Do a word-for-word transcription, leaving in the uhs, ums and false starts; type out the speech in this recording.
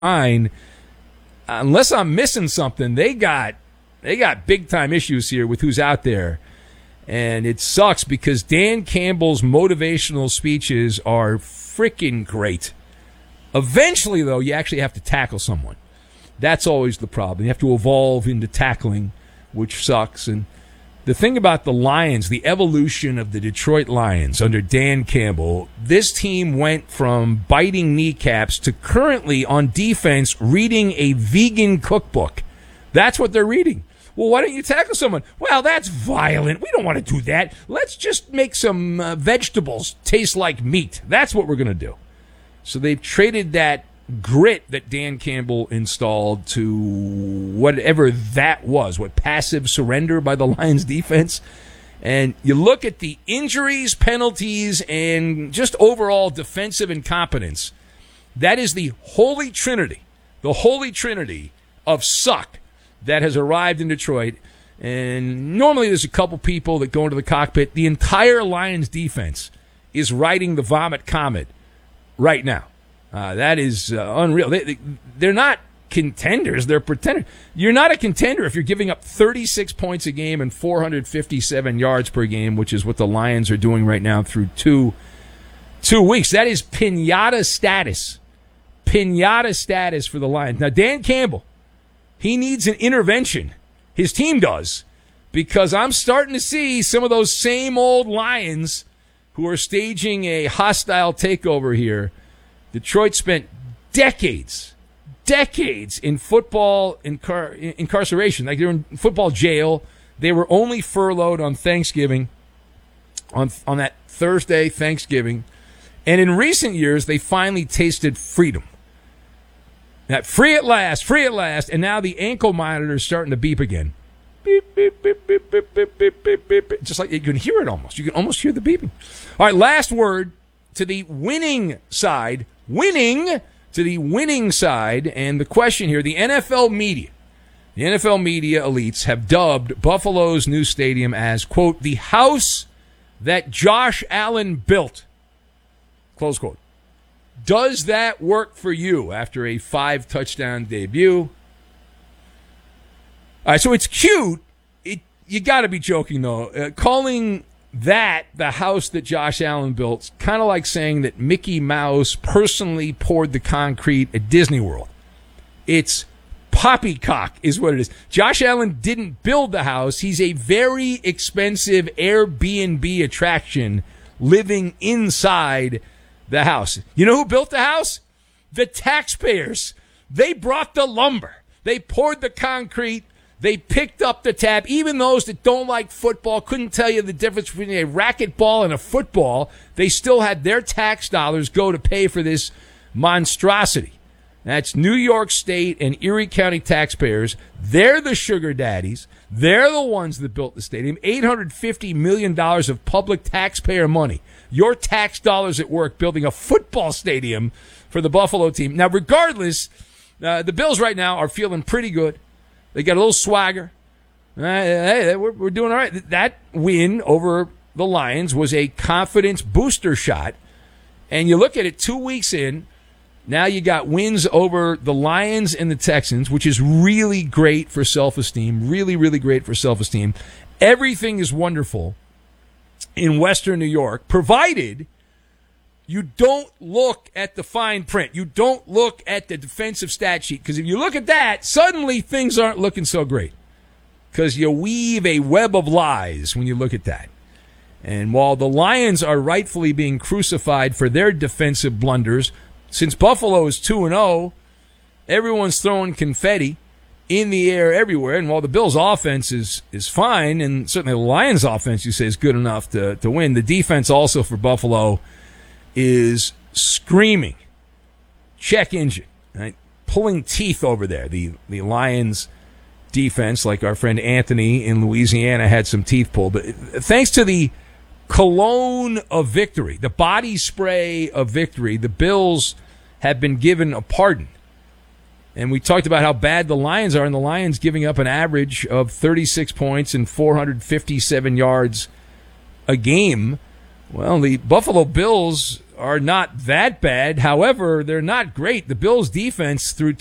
line, unless I'm missing something, they got they got big time issues here with who's out there. And it sucks because Dan Campbell's motivational speeches are freaking great. Eventually, though, you actually have to tackle someone. That's always the problem. You have to evolve into tackling, which sucks. And the thing about the Lions, the evolution of the Detroit Lions under Dan Campbell, this team went from biting kneecaps to currently on defense reading a vegan cookbook. That's what they're reading. Well, why don't you tackle someone? Well, that's violent. We don't want to do that. Let's just make some uh, vegetables taste like meat. That's what we're going to do. So they've traded that grit that Dan Campbell installed to whatever that was, what passive surrender by the Lions defense. And you look at the injuries, penalties, and just overall defensive incompetence. That is the holy trinity, the holy trinity of suck that has arrived in Detroit. And normally there's a couple people that go into the cockpit. The entire Lions defense is riding the vomit comet right now. Uh, that is uh, unreal. They, they, they're not contenders. They're pretenders. You're not a contender if you're giving up thirty-six points a game and four hundred fifty-seven yards per game, which is what the Lions are doing right now through two, two weeks. That is pinata status. Pinata status for the Lions. Now, Dan Campbell, he needs an intervention. His team does, because I'm starting to see some of those same old Lions who are staging a hostile takeover here. Detroit spent decades, decades in football incar- incarceration. Like they were in football jail. They were only furloughed on Thanksgiving, on on that Thursday, Thanksgiving. And in recent years, they finally tasted freedom. That free at last, free at last, and now the ankle monitor is starting to beep again. Beep, beep, beep, beep, beep, beep, beep, beep, beep. Just like you can hear it almost. You can almost hear the beeping. All right, last word to the winning side. Winning to the winning side. And the question here, the N F L media, the N F L media elites have dubbed Buffalo's new stadium as, quote, the house that Josh Allen built, close quote. Does that work for you after a five-touchdown debut? All right, so it's cute. It, you got to be joking, though. Uh, calling that the house that Josh Allen built, kind of like saying that Mickey Mouse personally poured the concrete at Disney World. It's poppycock is what it is. Josh Allen didn't build the house. He's a very expensive Airbnb attraction living inside the house. You know who built the house? The taxpayers. They brought the lumber. They poured the concrete. They picked up the tab. Even those that don't like football, couldn't tell you the difference between a racquetball and a football. They still had their tax dollars go to pay for this monstrosity. That's New York State and Erie County taxpayers. They're the sugar daddies. They're the ones that built the stadium. eight hundred fifty million dollars of public taxpayer money. Your tax dollars at work building a football stadium for the Buffalo team. Now, regardless, uh, the Bills right now are feeling pretty good. They got a little swagger. Uh, hey, we're, we're doing all right. That win over the Lions was a confidence booster shot. And you look at it two weeks in, now you got wins over the Lions and the Texans, which is really great for self-esteem. Really, really great for self-esteem. Everything is wonderful in Western New York, provided you don't look at the fine print. You don't look at the defensive stat sheet. Because if you look at that, suddenly things aren't looking so great. Because you weave a web of lies when you look at that. And while the Lions are rightfully being crucified for their defensive blunders, since Buffalo is two and oh, everyone's throwing confetti in the air everywhere. And while the Bills' offense is, is fine, and certainly the Lions' offense, you say, is good enough to, to win, the defense also for Buffalo is screaming. Check engine. Right? Pulling teeth over there. The, the Lions' defense, like our friend Anthony in Louisiana had some teeth pulled. But thanks to the cologne of victory, the body spray of victory, the Bills have been given a pardon. And we talked about how bad the Lions are, and the Lions giving up an average of thirty-six points and four hundred fifty-seven yards a game. Well, the Buffalo Bills are not that bad. However, they're not great. The Bills' defense through